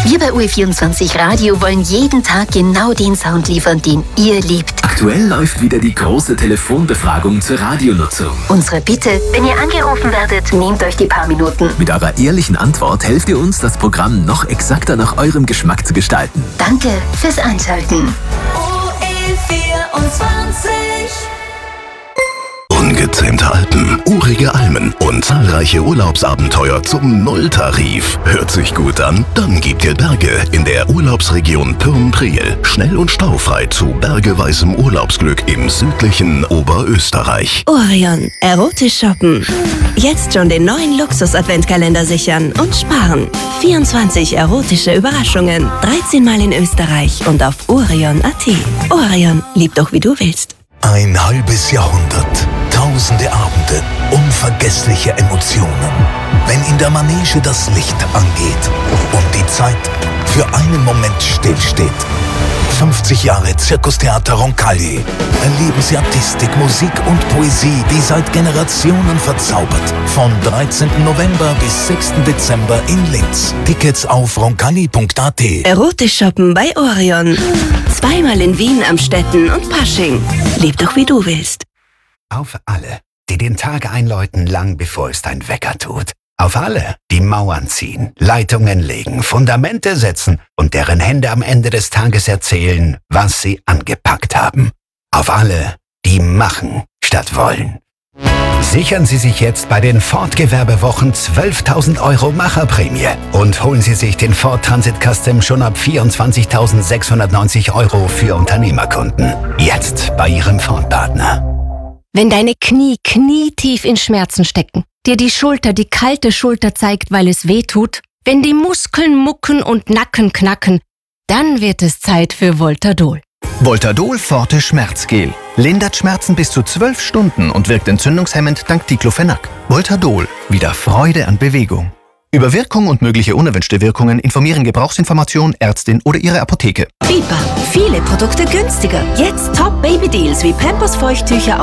Wir bei UE24 Radio wollen jeden Tag genau den Sound liefern, den ihr liebt. Aktuell läuft wieder die große Telefonbefragung zur Radionutzung. Unsere Bitte, wenn ihr angerufen werdet, nehmt euch die paar Minuten. Mit eurer ehrlichen Antwort helft ihr uns, das Programm noch exakter nach eurem Geschmack zu gestalten. Danke fürs Einschalten. UE24. Ungezähmte Alpen, urige Almen und zahlreiche Urlaubsabenteuer zum Nulltarif. Hört sich gut an? Dann gibt ihr Berge in der Urlaubsregion Pürn-Priel. Schnell und staufrei zu bergeweißem Urlaubsglück im südlichen Oberösterreich. Orion, erotisch shoppen. Jetzt schon den neuen Luxus-Adventkalender sichern und sparen. 24 erotische Überraschungen, 13 Mal in Österreich und auf Orion.at. Orion, lieb doch wie du willst. Ein halbes Jahrhundert, tausende Abende, unvergessliche Emotionen. Wenn in der Manege das Licht angeht und die Zeit für einen Moment stillsteht. 50 Jahre Zirkustheater Roncalli. Erleben Sie Artistik, Musik und Poesie, die seit Generationen verzaubert. Von 13. November bis 6. Dezember in Linz. Tickets auf roncalli.at. Erotisch shoppen bei Orion. Zweimal in Wien am Stetten und Pasching. Leb doch wie du willst. Auf alle, die den Tag einläuten, lang bevor es dein Wecker tut. Auf alle, die Mauern ziehen, Leitungen legen, Fundamente setzen und deren Hände am Ende des Tages erzählen, was sie angepackt haben. Auf alle, die machen statt wollen. Sichern Sie sich jetzt bei den Ford Gewerbewochen 12.000 € Macherprämie und holen Sie sich den Ford Transit Custom schon ab 24.690 € für Unternehmerkunden. Jetzt bei Ihrem Ford-Partner. Wenn deine Knie knietief in Schmerzen stecken, dir die Schulter die kalte Schulter zeigt, weil es weh tut, wenn die Muskeln mucken und Nacken knacken, dann wird es Zeit für Voltadol. Voltadol Forte Schmerzgel. Lindert Schmerzen bis zu 12 Stunden und wirkt entzündungshemmend dank Diclofenac. Voltadol. Wieder Freude an Bewegung. Über Wirkung und mögliche unerwünschte Wirkungen informieren Gebrauchsinformation, Ärztin oder Ihre Apotheke. Biber. Viele Produkte günstiger. Jetzt Top-Baby-Deals wie Pampers Feuchttücher